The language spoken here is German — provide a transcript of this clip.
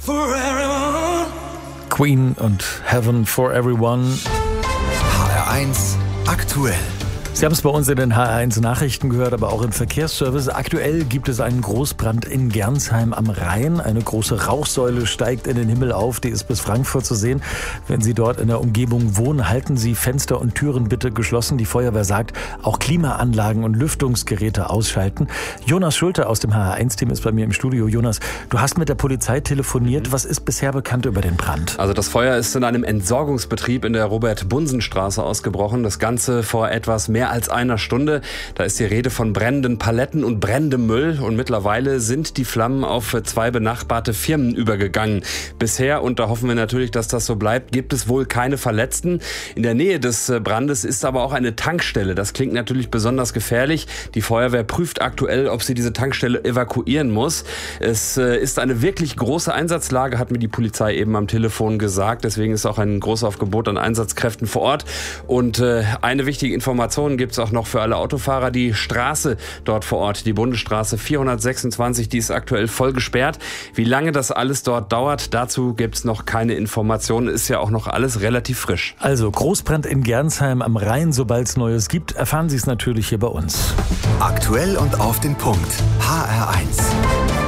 Queen und Heaven for Everyone. HR1 aktuell. Sie haben es bei uns in den HR1 Nachrichten gehört, aber auch im Verkehrsservice. Aktuell gibt es einen Großbrand in Gernsheim am Rhein. Eine große Rauchsäule steigt in den Himmel auf. Die ist bis Frankfurt zu sehen. Wenn Sie dort in der Umgebung wohnen, halten Sie Fenster und Türen bitte geschlossen. Die Feuerwehr sagt, auch Klimaanlagen und Lüftungsgeräte ausschalten. Jonas Schulte aus dem HR1-Team ist bei mir im Studio. Jonas, du hast mit der Polizei telefoniert. Was ist bisher bekannt über den Brand? Also das Feuer ist in einem Entsorgungsbetrieb in der Robert-Bunsen-Straße ausgebrochen. Das Ganze vor etwas mehr als einer Stunde. Da ist die Rede von brennenden Paletten und brennendem Müll. Und mittlerweile sind die Flammen auf 2 benachbarte Firmen übergegangen. Bisher, und da hoffen wir natürlich, dass das so bleibt, gibt es wohl keine Verletzten. In der Nähe des Brandes ist aber auch eine Tankstelle. Das klingt natürlich besonders gefährlich. Die Feuerwehr prüft aktuell, ob sie diese Tankstelle evakuieren muss. Es ist eine wirklich große Einsatzlage, hat mir die Polizei eben am Telefon gesagt. Deswegen ist auch ein Großaufgebot an Einsatzkräften vor Ort. Und eine wichtige Information gibt es auch noch für alle Autofahrer. Die Straße dort vor Ort, die Bundesstraße 426, die ist aktuell voll gesperrt. Wie lange das alles dort dauert, dazu gibt es noch keine Informationen. Ist ja auch noch alles relativ frisch. Also Großbrand in Gernsheim am Rhein. Sobald es Neues gibt, erfahren Sie es natürlich hier bei uns. Aktuell und auf den Punkt. HR1.